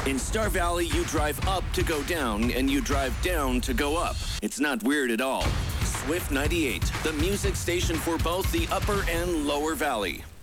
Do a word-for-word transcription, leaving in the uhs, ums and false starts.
In Star Valley, you drive up to go down, and you drive down to go up. It's not weird at all. Swift ninety-eight, the music station for both the Upper and Lower Valley.